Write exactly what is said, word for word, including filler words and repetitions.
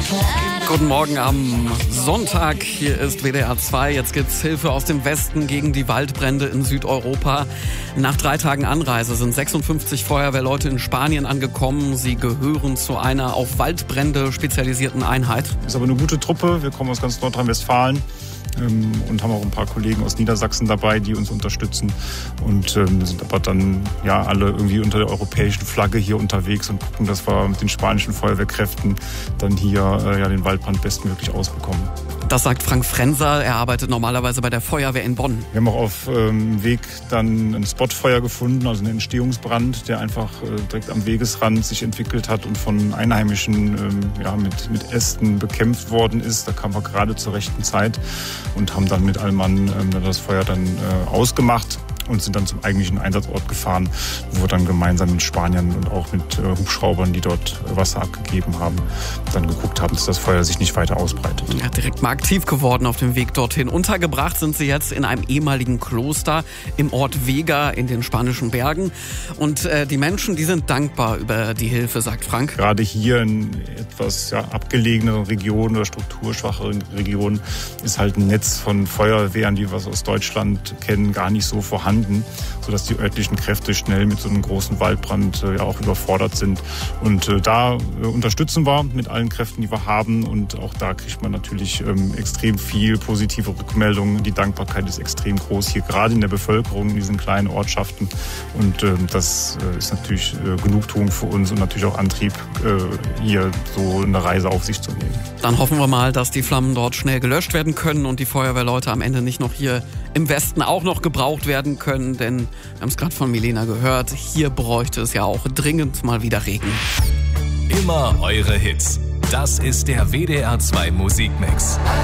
Guten Morgen am Sonntag. Hier ist W D R zwei. Jetzt gibt's Hilfe aus dem Westen gegen die Waldbrände in Südeuropa. Nach drei Tagen Anreise sind sechsundfünfzig Feuerwehrleute in Spanien angekommen. Sie gehören zu einer auf Waldbrände spezialisierten Einheit. Das ist aber eine gute Truppe. Wir kommen aus ganz Nordrhein-Westfalen. Ähm, und haben auch ein paar Kollegen aus Niedersachsen dabei, die uns unterstützen und ähm, sind aber dann ja alle irgendwie unter der europäischen Flagge hier unterwegs und gucken, dass wir mit den spanischen Feuerwehrkräften dann hier äh, ja, den Waldbrand bestmöglich ausbekommen. Das sagt Frank Frenser. Er arbeitet normalerweise bei der Feuerwehr in Bonn. Wir haben auch auf dem ähm, Weg dann ein Spotfeuer gefunden, also einen Entstehungsbrand, der einfach äh, direkt am Wegesrand sich entwickelt hat und von Einheimischen ähm, ja, mit, mit Ästen bekämpft worden ist. Da kamen wir gerade zur rechten Zeit und haben dann mit allem Mann ähm, das Feuer dann äh, ausgemacht und sind dann zum eigentlichen Einsatzort gefahren, wo wir dann gemeinsam mit Spaniern und auch mit äh, Hubschraubern, die dort äh, Wasser abgegeben haben, dann geguckt haben, dass das Feuer sich nicht weiter ausbreitet. Ja, direkt mal aktiv geworden auf dem Weg dorthin. Untergebracht sind sie jetzt in einem ehemaligen Kloster im Ort Vega in den spanischen Bergen. Und äh, die Menschen, die sind dankbar über die Hilfe, sagt Frank. Gerade hier in etwas ja, abgelegeneren Regionen oder strukturschwacheren Regionen ist halt ein Netz von Feuerwehren, die wir aus Deutschland kennen, gar nicht so vorhanden, sodass die örtlichen Kräfte schnell mit so einem großen Waldbrand äh, ja auch überfordert sind. Und äh, da äh, unterstützen wir mit allen Kräften, die wir haben. Und auch da kriegt man natürlich ähm, extrem viel positive Rückmeldungen. Die Dankbarkeit ist extrem groß hier, gerade in der Bevölkerung in diesen kleinen Ortschaften. Und äh, das äh, ist natürlich äh, Genugtuung für uns und natürlich auch Antrieb, äh, hier so eine Reise auf sich zu nehmen. Dann hoffen wir mal, dass die Flammen dort schnell gelöscht werden können und die Feuerwehrleute am Ende nicht noch hier im Westen auch noch gebraucht werden können, denn wir haben es gerade von Milena gehört, hier bräuchte es ja auch dringend mal wieder Regen. Immer eure Hits. Das ist der W D R zwei Musikmix.